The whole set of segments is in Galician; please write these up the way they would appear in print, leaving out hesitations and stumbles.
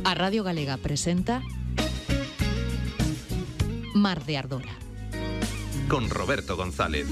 A Radio Galega presenta Mar de Ardora con Roberto González.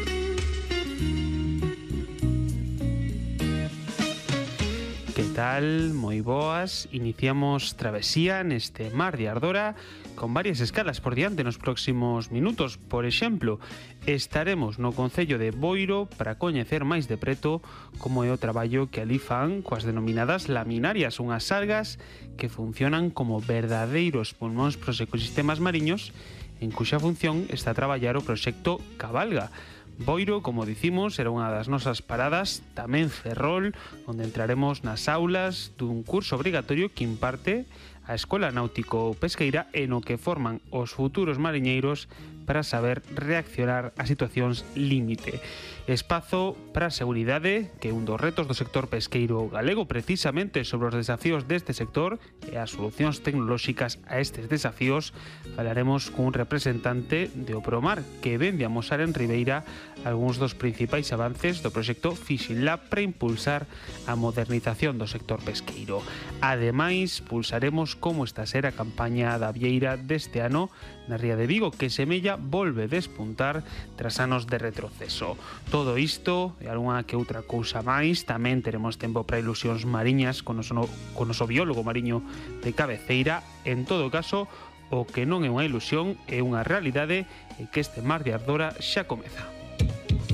Que tal? Moi boas. Iniciamos travesía neste Mar de Ardora con varias escalas por diante nos próximos minutos. Por exemplo, estaremos no concello de Boiro para coñecer máis de preto como é o traballo que ali fan coas denominadas laminarias, unhas algas que funcionan como verdadeiros pulmóns pros ecosistemas mariños, en cuxa función está a traballar o proxecto Cabalga. Boiro, como dicimos, era unha das nosas paradas, tamén Ferrol, onde entraremos nas aulas dun curso obrigatorio que imparte a Escola Náutico Pesqueira e no que forman os futuros mariñeiros para saber reaccionar a situacións límite. Espazo para a seguridade, que é un dos retos do sector pesqueiro galego, precisamente sobre os desafíos deste sector e as solucións tecnolóxicas a estes desafíos. Falaremos cun representante de Opromar, que vende a mosar en Ribeira algúns dos principais avances do proxecto Fishing Lab para impulsar a modernización do sector pesqueiro. Ademais, pulsaremos como está a ser a campaña da vieira deste ano na Ría de Vigo, que semella volve despuntar tras anos de retroceso. Todo isto e algunha que outra cousa máis. Tamén teremos tempo para ilusións mariñas con o noso biólogo mariño de cabeceira. En todo caso, o que non é unha ilusión é unha realidade e que este Mar de Ardora xa comeza.